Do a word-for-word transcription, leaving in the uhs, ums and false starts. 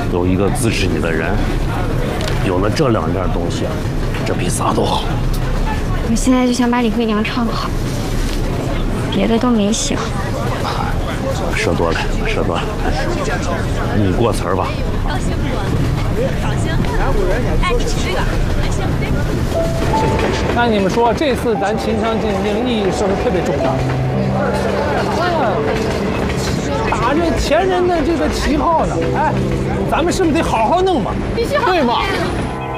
有一个支持你的人，有了这两件东西，这比啥都好。 我现在就想把李慧娘唱好，别的都没想。 说多了，说多了，你过词儿吧。 高兴不？高兴。哎，你吃这个，还行这个。 那你们说这次咱秦腔进京意义是不是特别重大？打着前人的这个旗号呢，哎，咱们是不是得好好弄嘛？ 必须好好对吗？